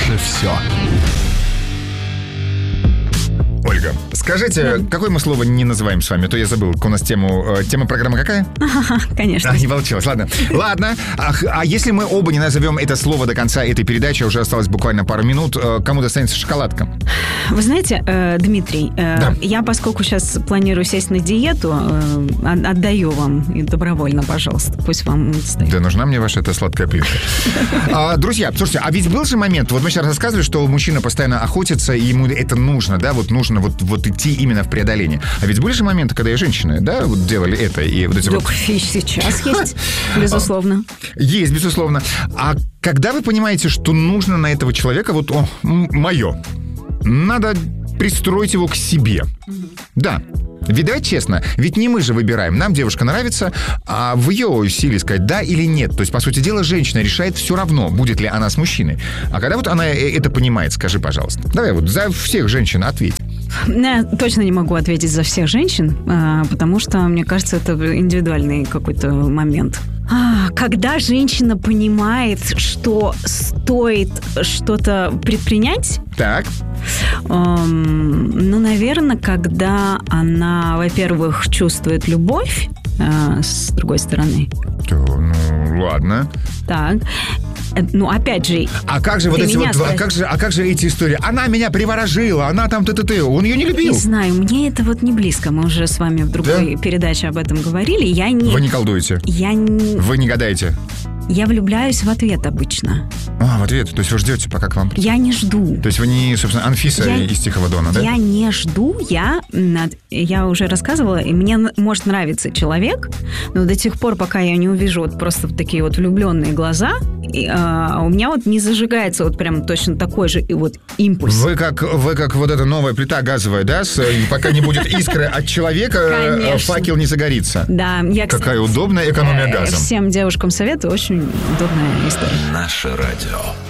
наше все. Ольга, скажите, какое мы слово не называем с вами? То я забыл, у нас тема программы какая? Конечно. Не получилось, ладно. А если мы оба не назовем это слово до конца этой передачи, уже осталось буквально пару минут, кому достанется шоколадка? Вы знаете, Дмитрий, я, поскольку сейчас планирую сесть на диету, отдаю вам и добровольно, пожалуйста, пусть вам достает. Да нужна мне ваша эта сладкая плитка. Друзья, слушайте, а ведь был же момент, вот мы сейчас рассказывали, что мужчина постоянно охотится, и ему это нужно, да, вот нужно вот идти именно в преодоление. А ведь были же моменты, когда и женщины, да, вот делали это, и вот эти вот... сейчас есть, безусловно. Есть, безусловно. А когда вы понимаете, что нужно на этого человека, вот, мое, надо пристроить его к себе. Да. Ведь давайте честно, ведь не мы же выбираем, нам девушка нравится, а в ее силе сказать да или нет. То есть, по сути дела, женщина решает все равно, будет ли она с мужчиной. А когда вот она это понимает, скажи, пожалуйста. Давай вот за всех женщин ответь. Я точно не могу ответить за всех женщин, потому что, мне кажется, это индивидуальный какой-то момент. Когда женщина понимает, что стоит что-то предпринять... Так. Наверное, когда она, во-первых, чувствует любовь с другой стороны. Ладно. Так. Опять же... А как же вот эти вот... А как же эти истории? Она меня приворожила, она там ты-ты-ты. Он ее не любил. Не знаю, мне это вот не близко. Мы уже с вами в другой передаче об этом говорили. Вы не колдуете? Вы не гадаете? Я влюбляюсь в ответ обычно. В ответ? То есть вы ждете, пока к вам... Я не жду. То есть вы не, собственно, Анфиса из Тихого Дона, да? Я не жду, я уже рассказывала, и мне может нравиться человек, но до тех пор, пока я не увижу вот просто такие вот влюбленные глаза, у меня вот не зажигается вот прям точно такой же и вот импульс. Вы как вот эта новая плита газовая, да? Пока не будет искры от человека, факел не загорится. Да. Какая удобная экономия газа. Всем девушкам советую, очень удобная история. Наше радио.